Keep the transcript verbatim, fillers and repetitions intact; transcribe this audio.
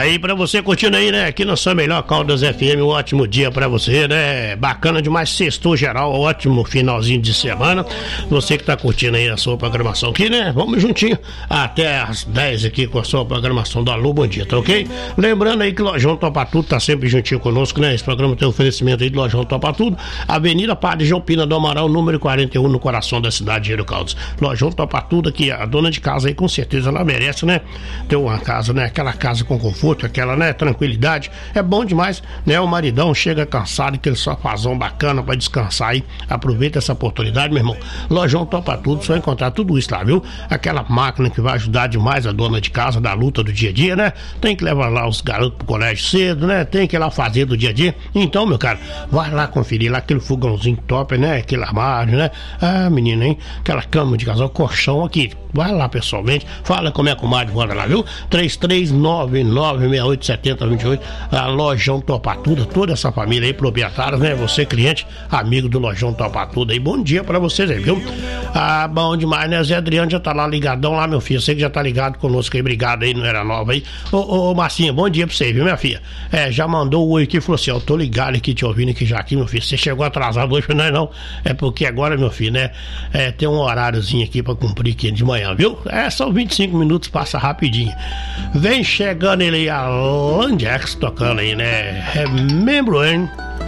Aí pra você curtindo aí, né? Aqui na sua melhor Caldas F M, um ótimo dia pra você, né? Bacana demais, sextou geral, ótimo finalzinho de semana. Você que tá curtindo aí a sua programação aqui, né? Vamos juntinho até às dez aqui com a sua programação do Alô Bom Dia, tá ok? Lembrando aí que Lojão Topa Tudo tá sempre juntinho conosco, né? Esse programa tem oferecimento aí do Lojão Topa Tudo, Avenida Padre João Pina do Amaral, número quarenta e um, no coração da cidade de Gero Caldas. Lojão Topa Tudo, aqui a dona de casa aí com certeza ela merece, né? Ter uma casa, né? Aquela casa com conforto, aquela, né? Tranquilidade. É bom demais, né? O maridão chega cansado, aquele sofazão bacana pra descansar aí. Aproveita essa oportunidade, meu irmão. Lojão Topa Tudo, só encontrar tudo isso lá, viu? Aquela máquina que vai ajudar demais a dona de casa da luta do dia a dia, né? Tem que levar lá os garotos pro colégio cedo, né? Tem que ir lá fazer do dia a dia. Então, meu cara, vai lá conferir lá aquele fogãozinho top, né? Aquele armário, né? Ah, menino, hein? Aquela cama de casal, colchão aqui. Vai lá pessoalmente, fala como é que o comadre manda lá, viu? três três nove nove seis oito sete zero dois oito, a Lojão Topa Tudo, toda essa família aí, proprietários, né? Você, cliente, amigo do Lojão Topa Tudo aí, bom dia pra vocês aí, viu? Ah, bom demais, né? Zé Adriano já tá lá ligadão lá, meu filho, você que já tá ligado conosco aí, obrigado aí, não era nova aí. Ô, ô, ô Marcinha, bom dia pra você, viu, minha filha? É, já mandou o oi aqui e falou assim, ó, eu tô ligado aqui, te ouvindo aqui já aqui, meu filho, você chegou atrasado hoje, não é não, é porque agora, meu filho, né? É, tem um horáriozinho aqui pra cumprir aqui de manhã, viu? É, são vinte e cinco minutos, passa rapidinho. Vem chegando ele aí, a Landex tocando aí, né? É membro, hein?